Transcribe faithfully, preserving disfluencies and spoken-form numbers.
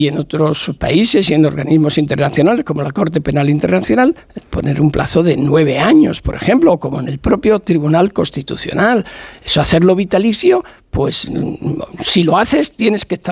y en otros países y en organismos internacionales como la Corte Penal Internacional, poner un plazo de nueve años, por ejemplo, o como en el propio Tribunal Constitucional. Eso, hacerlo vitalicio, pues si lo haces tienes que establecer